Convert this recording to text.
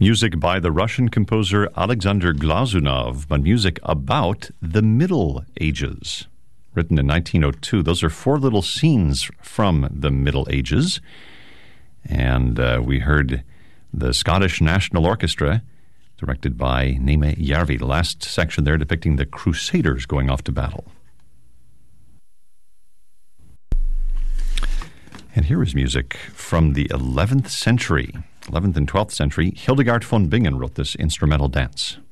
Music by the Russian composer Alexander Glazunov, but music about the Middle Ages. Written in 1902. Those are four little scenes from the Middle Ages. And we heard the Scottish National Orchestra, directed by Naima Järvi. The last section there depicting the Crusaders going off to battle. And here is music from the 11th century. 11th and 12th century. Hildegard von Bingen wrote this instrumental dance.